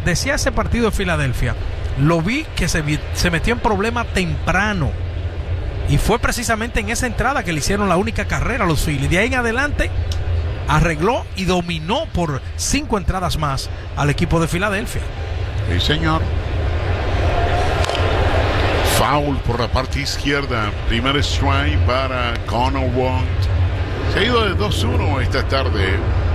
decía ese partido de Filadelfia, lo vi que se metió en problema temprano. Y fue precisamente en esa entrada que le hicieron la única carrera a los Phillies. De ahí en adelante arregló y dominó por 5 entradas más al equipo de Filadelfia. Sí, señor. Foul por la parte izquierda. Primer strike para Connor Wong. Se ha ido de 2-1 esta tarde.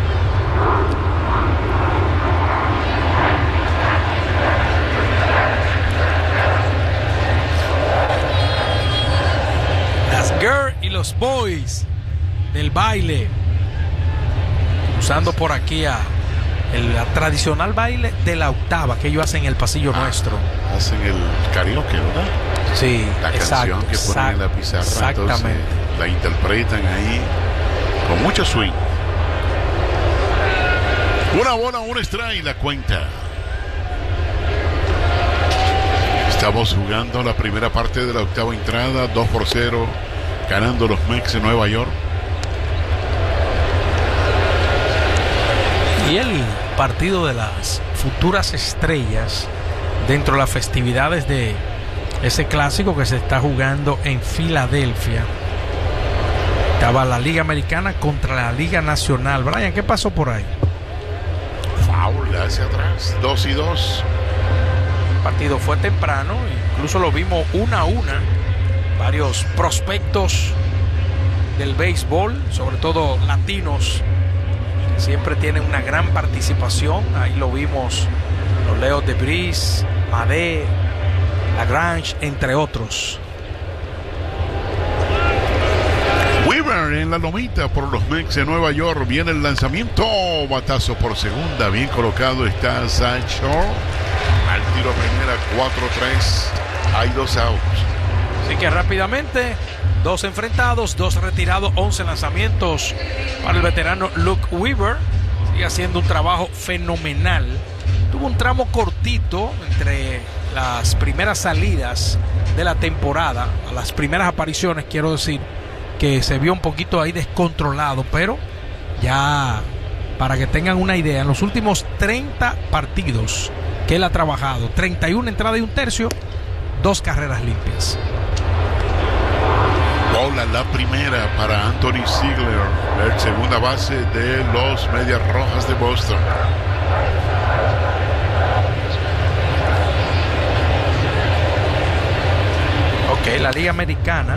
Las girls y los boys del baile. Usando por aquí el tradicional baile de la octava que ellos hacen en el pasillo nuestro. Hacen el karaoke, ¿verdad? Sí, la canción que ponen en la pizarra. Exactamente. Entonces, la interpretan ahí con mucho swing. Una bola, un strike, la cuenta. Estamos jugando la primera parte de la octava entrada, 2-0, ganando los Mets de Nueva York. Y el partido de las futuras estrellas dentro de las festividades de ese clásico que se está jugando en Filadelfia. Estaba la Liga Americana contra la Liga Nacional. Brian, ¿qué pasó por ahí? Foul hacia atrás, 2-2. El partido fue temprano, incluso lo vimos 1-1. Varios prospectos del béisbol, sobre todo latinos, siempre tienen una gran participación. Ahí lo vimos, los Leo Debris, Madé, Lagrange, entre otros. Weaver en la lomita por los Mets de Nueva York. Viene el lanzamiento, batazo por segunda, bien colocado está Sancho. Al tiro primera, 4-3, hay 2 outs. Así que rápidamente, 2 enfrentados, 2 retirados, 11 lanzamientos para el veterano Luke Weaver. Sigue haciendo un trabajo fenomenal. Tuvo un tramo cortito entre las primeras salidas de la temporada, a las primeras apariciones, quiero decir, que se vio un poquito ahí descontrolado, pero ya, para que tengan una idea, en los últimos 30 partidos que él ha trabajado, 31 entradas y 1/3, 2 carreras limpias. Bola la primera para Anthony Ziegler, el segunda base de los Medias Rojas de Boston. Ok, la Liga Americana.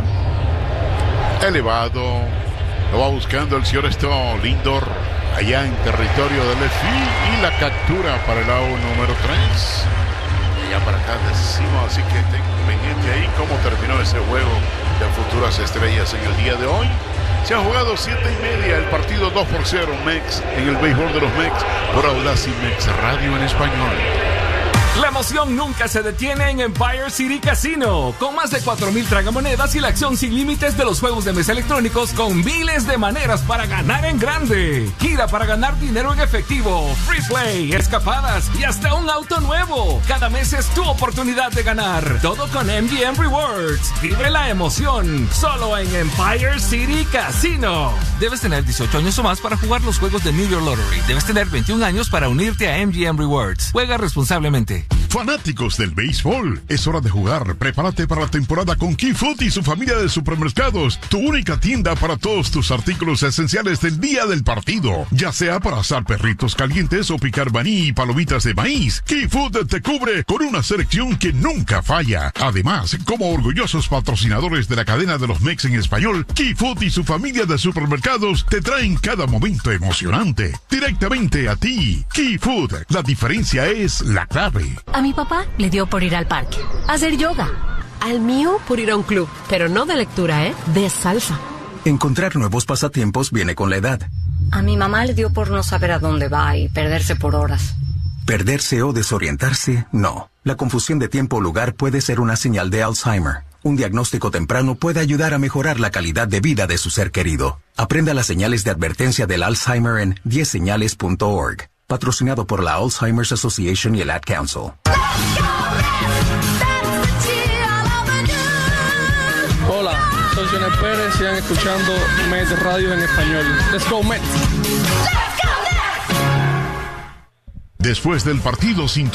Elevado, lo va buscando el señor Lindor, allá en territorio del FI, y la captura para el out número 3. Allá para acá decimos, así que estén pendiente ahí cómo terminó ese juego de futuras estrellas en el día de hoy. Se ha jugado 7:30 el partido, 2-0 Mets en el béisbol de los Mets por Audacy Mets Radio en español. La emoción nunca se detiene en Empire City Casino, con más de 4,000 tragamonedas y la acción sin límites de los juegos de mesa electrónicos con miles de maneras para ganar en grande. Gira para ganar dinero en efectivo, free play, escapadas y hasta un auto nuevo. Cada mes es tu oportunidad de ganar. Todo con MGM Rewards. Vive la emoción, solo en Empire City Casino. Debes tener 18 años o más para jugar los juegos de New York Lottery. Debes tener 21 años para unirte a MGM Rewards. Juega responsablemente. Fanáticos del béisbol, es hora de jugar. Prepárate para la temporada con Key Food y su familia de supermercados, tu única tienda para todos tus artículos esenciales del día del partido, ya sea para asar perritos calientes o picar maní y palomitas de maíz. Key Food te cubre con una selección que nunca falla. Además, como orgullosos patrocinadores de la cadena de los Mets en español, Key Food y su familia de supermercados te traen cada momento emocionante directamente a ti. Key Food, la diferencia es la clave. A mi papá le dio por ir al parque, a hacer yoga. Al mío por ir a un club, pero no de lectura, de salsa. Encontrar nuevos pasatiempos viene con la edad. A mi mamá le dio por no saber a dónde va y perderse por horas. Perderse o desorientarse, no. La confusión de tiempo o lugar puede ser una señal de Alzheimer. Un diagnóstico temprano puede ayudar a mejorar la calidad de vida de su ser querido. Aprenda las señales de advertencia del Alzheimer en 10señales.org. Patrocinado por la Alzheimer's Association y el Ad Council. Hola, soy Jonel Pérez, sigan escuchando Mets Radio en español. Let's go Mets. Después del partido,